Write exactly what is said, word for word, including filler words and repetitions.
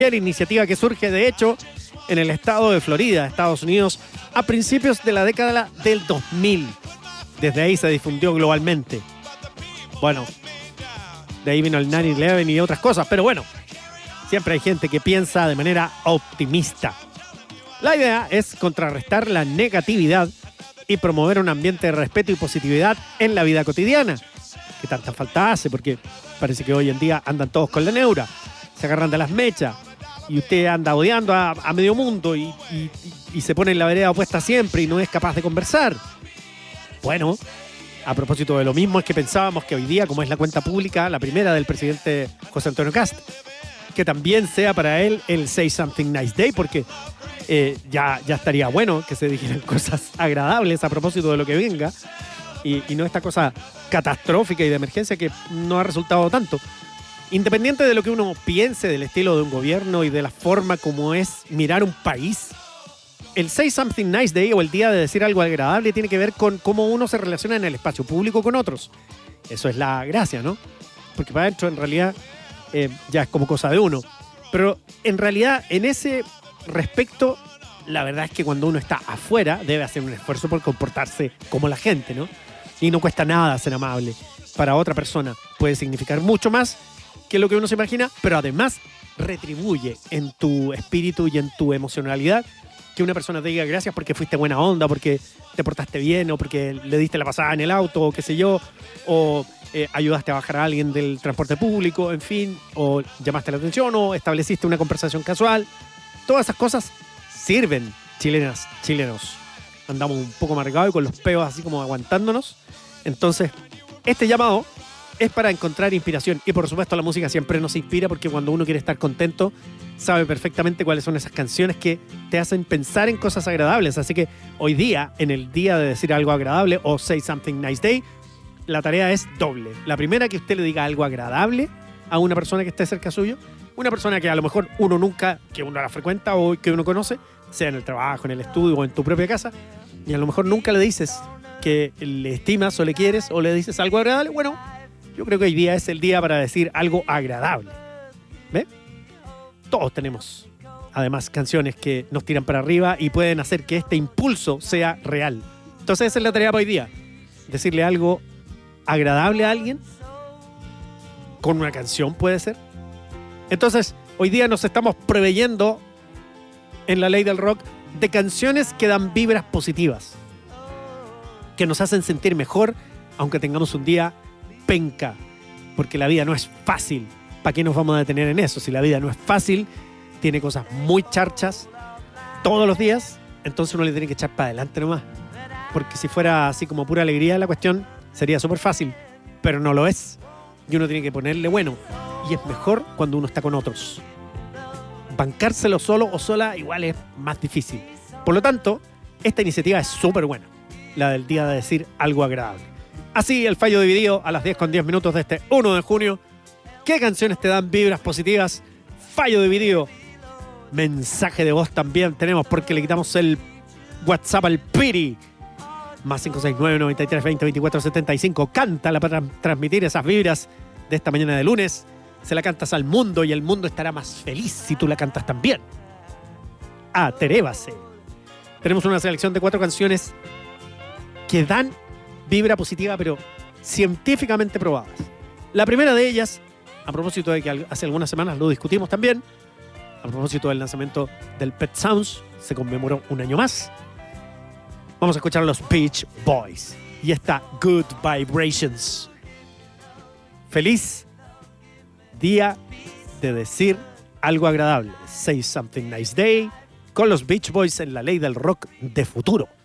La iniciativa que surge, de hecho, en el estado de Florida, Estados Unidos, a principios de la década del dos mil. Desde ahí se difundió globalmente. Bueno, de ahí vino el nueve once y otras cosas, pero bueno, siempre hay gente que piensa de manera optimista. La idea es contrarrestar la negatividad y promover un ambiente de respeto y positividad en la vida cotidiana, que tanta falta hace, porque parece que hoy en día andan todos con la neura, se agarran de las mechas, y usted anda odiando a, a medio mundo y, y, y se pone en la vereda opuesta siempre y no es capaz de conversar. Bueno, a propósito de lo mismo, es que pensábamos que hoy día, como es la cuenta pública, la primera del presidente José Antonio Kast, que también sea para él el Say Something Nice Day, porque eh, ya, ya estaría bueno que se dijeran cosas agradables a propósito de lo que venga y, y no esta cosa catastrófica y de emergencia que no ha resultado tanto. Independiente de lo que uno piense del estilo de un gobierno y de la forma como es mirar un país, el Say Something Nice Day o el día de decir algo agradable tiene que ver con cómo uno se relaciona en el espacio público con otros. Eso es la gracia, ¿no? Porque para adentro en realidad eh, ya es como cosa de uno. Pero en realidad en ese respecto, la verdad es que cuando uno está afuera debe hacer un esfuerzo por comportarse como la gente, ¿no? Y no cuesta nada ser amable. Para otra persona puede significar mucho más que lo que uno se imagina, pero además retribuye en tu espíritu y en tu emocionalidad que una persona te diga gracias porque fuiste buena onda, porque te portaste bien, o porque le diste la pasada en el auto, o qué sé yo, o eh, ayudaste a bajar a alguien del transporte público, en fin, o llamaste la atención, o estableciste una conversación casual. Todas esas cosas sirven, chilenas, chilenos. Andamos un poco amargados y con los peos así como aguantándonos. Entonces, este llamado es para encontrar inspiración. Y por supuesto la música siempre nos inspira, porque cuando uno quiere estar contento sabe perfectamente cuáles son esas canciones que te hacen pensar en cosas agradables. Así que hoy día, en el día de decir algo agradable o Say Something Nice Day, la tarea es doble. La primera, que usted le diga algo agradable a una persona que esté cerca suyo, una persona que a lo mejor uno nunca, que uno la frecuenta o que uno conoce, sea en el trabajo, en el estudio o en tu propia casa, y a lo mejor nunca le dices que le estimas o le quieres o le dices algo agradable. Bueno, yo creo que hoy día es el día para decir algo agradable. ¿Ve? Todos tenemos, además, canciones que nos tiran para arriba y pueden hacer que este impulso sea real. Entonces esa es la tarea para hoy día. Decirle algo agradable a alguien con una canción, puede ser. Entonces, hoy día nos estamos preveyendo en la ley del rock de canciones que dan vibras positivas, que nos hacen sentir mejor, aunque tengamos un día penca, porque la vida no es fácil. ¿Para qué nos vamos a detener en eso? Si la vida no es fácil, tiene cosas muy charchas todos los días, entonces uno le tiene que echar para adelante nomás. Porque si fuera así como pura alegría la cuestión, sería súper fácil, pero no lo es. Y uno tiene que ponerle bueno. Y es mejor cuando uno está con otros. Bancárselo solo o sola igual es más difícil. Por lo tanto, esta iniciativa es súper buena, la del día de decir algo agradable. Así, el fallo dividido a las diez con diez minutos de este uno de junio. ¿Qué canciones te dan vibras positivas? Fallo dividido. Mensaje de voz también tenemos, porque le quitamos el WhatsApp al Piri. Más cinco seis nueve, noventa y tres, veinte, veinticuatro, setenta y cinco. Cántala para transmitir esas vibras de esta mañana de lunes. Se la cantas al mundo y el mundo estará más feliz si tú la cantas también. Atrévase. Tenemos una selección de cuatro canciones que dan vibra positiva, pero científicamente probadas. La primera de ellas, a propósito de que hace algunas semanas lo discutimos también, a propósito del lanzamiento del Pet Sounds, se conmemoró un año más. Vamos a escuchar a los Beach Boys y esta Good Vibrations. Feliz día de decir algo agradable. Say Something Nice Day con los Beach Boys en la ley del rock de futuro.